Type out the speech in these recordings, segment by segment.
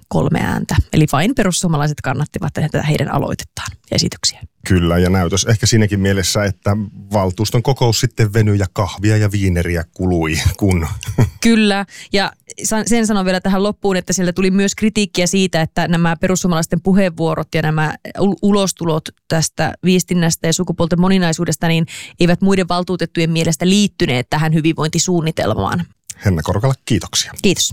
3 ääntä. Eli vain perussuomalaiset kannattivat tätä heidän aloitettaan ja esityksiä. Kyllä, ja näytös ehkä siinäkin mielessä, että valtuuston kokous sitten venyi ja kahvia ja viineriä kului, kun... Kyllä, ja sen sanon vielä tähän loppuun, että sieltä tuli myös kritiikkiä siitä, että nämä perussuomalaisten puheenvuorot ja nämä ulostulot tästä viestinnästä ja sukupuolten moninaisuudesta, niin eivät muiden valtuutettujen mielestä liittyneet tähän hyvinvointisuunnitelmaan. Henna Korkala, kiitoksia. Kiitos.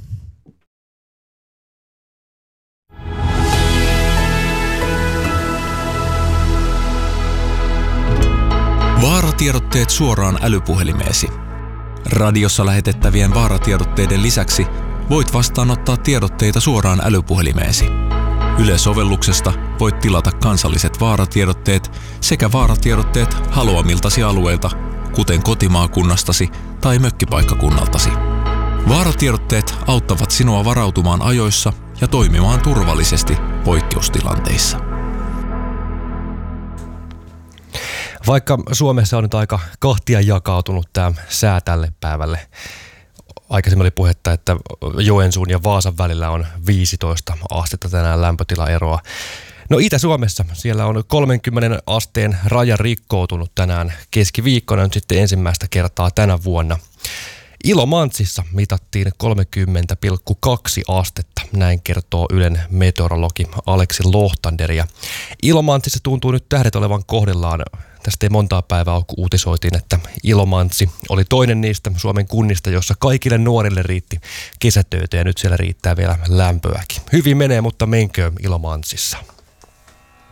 Vaaratiedotteet suoraan älypuhelimeesi. Radiossa lähetettävien vaaratiedotteiden lisäksi voit vastaanottaa tiedotteita suoraan älypuhelimeesi. Yle-sovelluksesta voit tilata kansalliset vaaratiedotteet sekä vaaratiedotteet haluamiltasi alueilta, kuten kotimaakunnastasi tai mökkipaikkakunnaltasi. Vaaratiedotteet auttavat sinua varautumaan ajoissa ja toimimaan turvallisesti poikkeustilanteissa. Vaikka Suomessa on nyt aika kahtia jakautunut tämä sää tälle päivälle. Aikaisemmin oli puhetta, että Joensuun ja Vaasan välillä on 15 astetta tänään lämpötilaeroa. No Itä-Suomessa siellä on 30 asteen raja rikkoutunut tänään keskiviikkona nyt sitten ensimmäistä kertaa tänä vuonna. Ilomantsissa mitattiin 30,2 astetta, näin kertoo Ylen meteorologi Aleksi Lohtander. Ja Ilomantsissa tuntuu nyt tähdet olevan kohdellaan. Tästä ei montaa päivää ole, kun uutisoitiin, että Ilomantsi oli toinen niistä Suomen kunnista, jossa kaikille nuorille riitti kesätöitä ja nyt siellä riittää vielä lämpöäkin. Hyvin menee, mutta menköön Ilomantsissa.